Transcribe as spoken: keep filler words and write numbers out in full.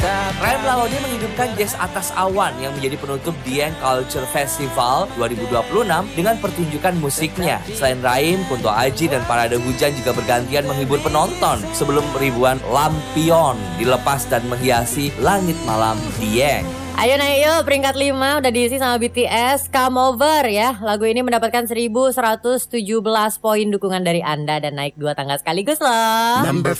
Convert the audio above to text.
Ryan Melody menghidupkan jazz atas awan yang menjadi penutup Dieng Culture Festival dua ribu dua puluh enam dengan pertunjukan musiknya. Selain Raim, Kunto Aji dan Parade Hujan juga bergantian menghibur penonton sebelum ribuan lampion dilepas dan menghiasi langit malam Dieng. Ayo naik yuk, peringkat lima udah diisi sama B T S, Come Over ya. Lagu ini mendapatkan seribu seratus tujuh belas poin dukungan dari Anda dan naik dua tangga sekaligus loh. Number